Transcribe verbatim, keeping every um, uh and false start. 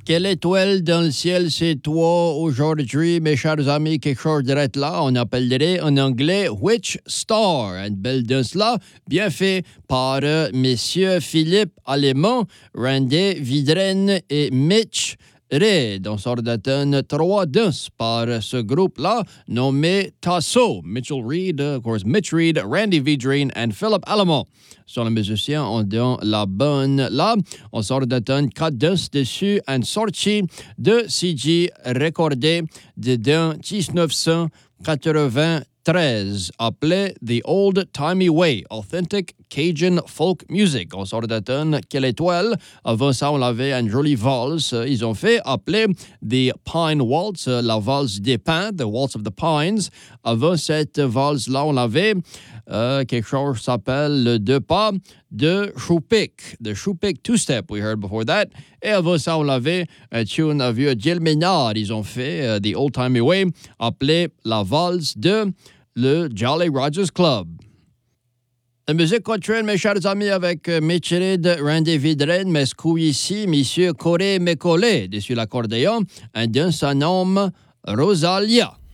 Quelle étoile dans le ciel, c'est toi aujourd'hui, mes chers amis, quelque chose direct là, on appellerait en anglais Which Star? Une belle danse là, bien fait par euh, messieurs Philippe Allemand, Randy Vidren et Mitch Reed. On sort d'attendre trois danses par ce groupe-là, nommé Tasso. Mitchell Reed, of course, Mitch Reed, Randy Vidren et Philippe Allemand. Sur les musiciens, on donne la bonne là. On sort d'attendre quatre danses dessus, une sortie de C G recordé de dix-neuf cent quatre-vingt-treize, appelé The Old Timey Way, Authentic Cajun Folk Music. On sort d'attendre quelle étoile. Avant ça, on avait une jolie valse. Ils ont fait appeler The Pine Waltz, la valse des pins, The Waltz of the Pines. Avant cette valse-là, on avait euh, quelque chose qui s'appelle le deux pas de Choupic. The Choupic two-step, we heard before that. Et avant ça, on avait un tune of vieux Gilles Ménard. Ils ont fait uh, The Old Timey Way, appelé la valse de le Jolly Rogers Club. La musique continue, mes chers amis, avec euh, Mitch Reed, Randy Vidren, mais ce coup ici, Monsieur Coré Mécolé, dessus l'accordéon, un d'un son nomme Rosalia.